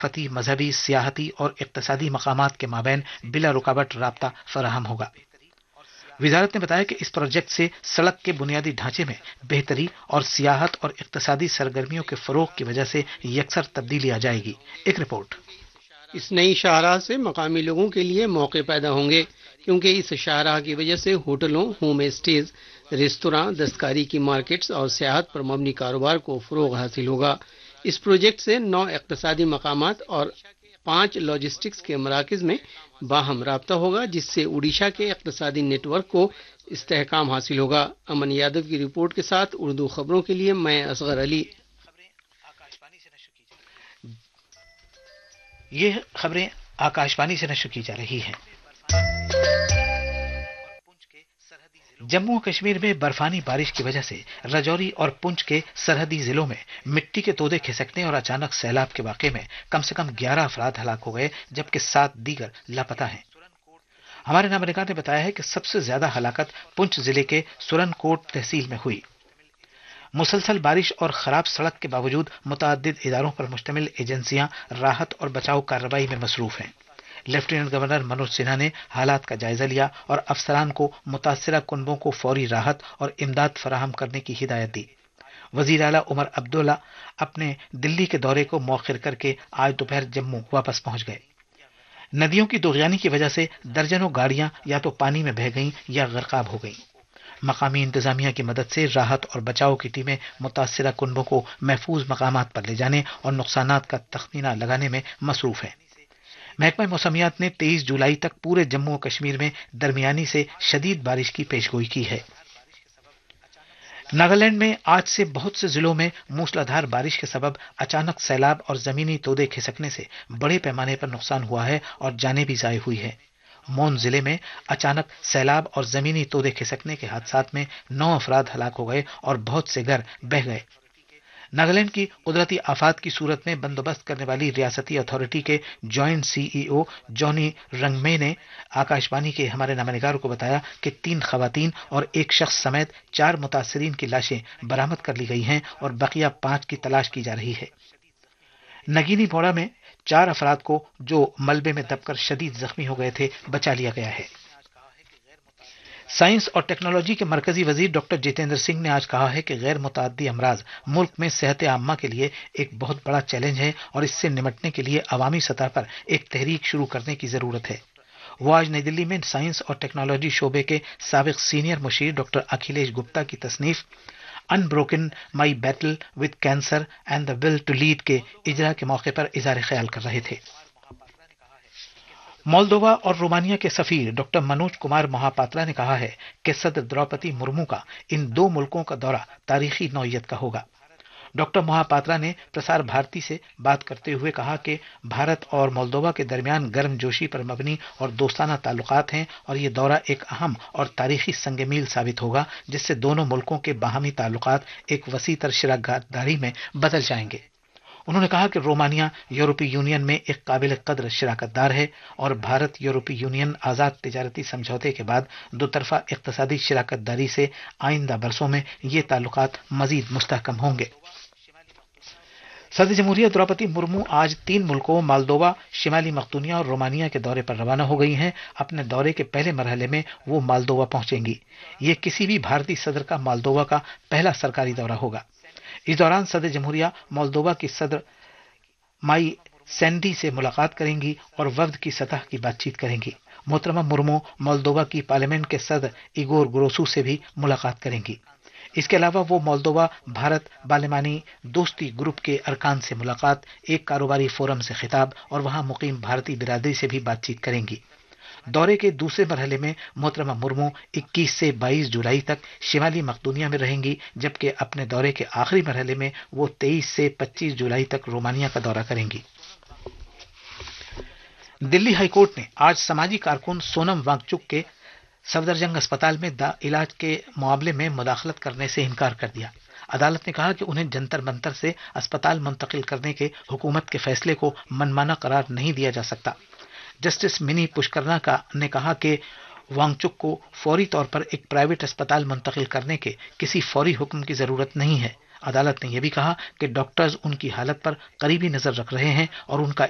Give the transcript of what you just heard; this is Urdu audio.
ثقافتی، مذہبی، سیاحتی اور اقتصادی مقامات کے مابین بلا رکاوٹ رابطہ فراہم ہوگا۔ وزارت نے بتایا کہ اس پروجیکٹ سے سڑک کے بنیادی ڈھانچے میں بہتری اور سیاحت اور اقتصادی سرگرمیوں کے فروغ کی وجہ سے یکسر تبدیلی آ جائے گی۔ ایک رپورٹ۔ اس نئی شاہراہ سے مقامی لوگوں کے لیے موقع پیدا ہوں گے، کیونکہ اس شاہراہ کی وجہ سے ہوٹلوں، ہوم اسٹیز، ریستوراں، دستکاری کی مارکیٹس اور سیاحت پر مبنی کاروبار کو فروغ حاصل ہوگا۔ اس پروجیکٹ سے 9 اقتصادی مقامات اور 5 لاجسٹکس کے مراکز میں باہم رابطہ ہوگا، جس سے اڈیشہ کے اقتصادی نیٹ ورک کو استحکام حاصل ہوگا۔ امن یادو کی رپورٹ کے ساتھ اردو خبروں کے لیے میں اصغر علی۔ یہ خبریں آکاشوانی سے نشر کی جا رہی ہیں۔ جموں و کشمیر میں برفانی بارش کی وجہ سے رجوری اور پنچ کے سرحدی ضلعوں میں مٹی کے تودے کھسکنے اور اچانک سیلاب کے واقعے میں کم سے کم 11 افراد ہلاک ہو گئے، جبکہ 7 دیگر لاپتہ ہیں۔ ہمارے نامہ نے بتایا ہے کہ سب سے زیادہ ہلاکت پنچ ضلع کے سورن کوٹ تحصیل میں ہوئی۔ مسلسل بارش اور خراب سڑک کے باوجود متعدد اداروں پر مشتمل ایجنسیاں راحت اور بچاؤ کارروائی میں مصروف ہیں۔ لیفٹیننٹ گورنر منوج سنہا نے حالات کا جائزہ لیا اور افسران کو متاثرہ کنبوں کو فوری راحت اور امداد فراہم کرنے کی ہدایت دی۔ وزیر اعلیٰ عمر عبداللہ اپنے دلی کے دورے کو مؤخر کر کے آج دوپہر جموں واپس پہنچ گئے۔ ندیوں کی دوغیانی کی وجہ سے درجنوں گاڑیاں یا تو پانی میں بہہ گئیں یا غرقاب ہو گئیں۔ مقامی انتظامیہ کی مدد سے راحت اور بچاؤ کی ٹیمیں متاثرہ کنبوں کو محفوظ مقامات پر لے جانے اور نقصانات کا تخمینہ لگانے میں مصروف ہیں۔ محکمہ موسمیات نے 23 جولائی تک پورے جموں و کشمیر میں درمیانی سے شدید بارش کی پیشگوئی کی ہے۔ ناگالینڈ میں آج سے بہت سے ضلعوں میں موسلادھار بارش کے سبب اچانک سیلاب اور زمینی تودے کھسکنے سے بڑے پیمانے پر نقصان ہوا ہے اور جانیں بھی ضائع ہوئی ہیں۔ مون ضلع میں اچانک سیلاب اور زمینی تودے کھسکنے کے حادثات میں 9 افراد ہلاک ہو گئے اور بہت سے گھر بہہ گئے۔ ناگالینڈ کی قدرتی آفات کی صورت میں بندوبست کرنے والی ریاستی اتھارٹی کے جوائنٹ سی ای او جونی رنگمے نے آکاشوانی کے ہمارے نامہ نگار کو بتایا کہ 3 خواتین اور 1 شخص سمیت 4 متاثرین کی لاشیں برآمد کر لی گئی ہیں اور بقیہ 5 کی تلاش کی جا رہی ہے۔ نگینی پوڑا میں 4 افراد کو جو ملبے میں دب کر شدید زخمی ہو گئے تھے بچا لیا گیا ہے۔ سائنس اور ٹیکنالوجی کے مرکزی وزیر ڈاکٹر جتیندر سنگھ نے آج کہا ہے کہ غیر متعدی امراض ملک میں صحت عامہ کے لیے ایک بہت بڑا چیلنج ہے اور اس سے نمٹنے کے لیے عوامی سطح پر ایک تحریک شروع کرنے کی ضرورت ہے۔ وہ آج نئی دلی میں سائنس اور ٹیکنالوجی شعبے کے سابق سینئر مشیر ڈاکٹر اکھلیش گپتا کی تصنیف ان broken my battle with cancer and the will to lead کے اجرا کے موقع پر اظہار خیال کر رہے تھے۔ مولدووا اور رومانیہ کے سفیر ڈاکٹر منوج کمار مہاپاترا نے کہا ہے کہ صدر دروپدی مرمو کا ان 2 ملکوں کا دورہ تاریخی نوعیت کا ہوگا۔ ڈاکٹر مہاپاترا نے پرسار بھارتی سے بات کرتے ہوئے کہا کہ بھارت اور مولدووا کے درمیان گرم جوشی پر مبنی اور دوستانہ تعلقات ہیں اور یہ دورہ ایک اہم اور تاریخی سنگ میل ثابت ہوگا جس سے دونوں ملکوں کے باہمی تعلقات ایک وسیع تر شراکت داری میں بدل جائیں گے۔ انہوں نے کہا کہ رومانیہ یورپی یونین میں ایک قابل قدر شراکت دار ہے اور بھارت یورپی یونین آزاد تجارتی سمجھوتے کے بعد دوطرفہ اقتصادی شراکت داری سے آئندہ برسوں میں یہ تعلقات مزید مستحکم ہوں گے۔ صدر جمہوریہ دروپدی مرمو آج 3 ملکوں مالدووا، شمالی مقدونیہ اور رومانیہ کے دورے پر روانہ ہو گئی ہیں۔ اپنے دورے کے پہلے مرحلے میں وہ مالدووا پہنچیں گی۔ یہ کسی بھی بھارتی صدر کا مالدووا کا پہلا سرکاری دورہ ہوگا۔ اس دوران صدر جمہوریہ مولدووا کی صدر مائی سینڈی سے ملاقات کریں گی اور وفد کی سطح کی بات چیت کریں گی۔ محترمہ مرمو مولدووا کی پارلیمنٹ کے صدر ایگور گروسو سے بھی ملاقات کریں گی۔ اس کے علاوہ وہ مولدووا بھارت پارلیمانی دوستی گروپ کے ارکان سے ملاقات، ایک کاروباری فورم سے خطاب اور وہاں مقیم بھارتی برادری سے بھی بات چیت کریں گی۔ دورے کے دوسرے مرحلے میں محترمہ مرمو 21 سے 22 جولائی تک شمالی مقدونیہ میں رہیں گی، جبکہ اپنے دورے کے آخری مرحلے میں وہ 23 سے 25 جولائی تک رومانیہ کا دورہ کریں گی۔ دلی ہائی کورٹ نے آج سماجی کارکن سونم وانگ چک کے صفدرجنگ اسپتال میں علاج کے معاملے میں مداخلت کرنے سے انکار کر دیا۔ عدالت نے کہا کہ انہیں جنتر منتر سے اسپتال منتقل کرنے کے حکومت کے فیصلے کو منمانا قرار نہیں دیا جا سکتا۔ جسٹس منی پشکرنا نے کہا کہ وانگ چک کو فوری طور پر ایک پرائیویٹ اسپتال منتقل کرنے کے کسی فوری حکم کی ضرورت نہیں ہے۔ عدالت نے یہ بھی کہا کہ ڈاکٹرز ان کی حالت پر قریبی نظر رکھ رہے ہیں اور ان کا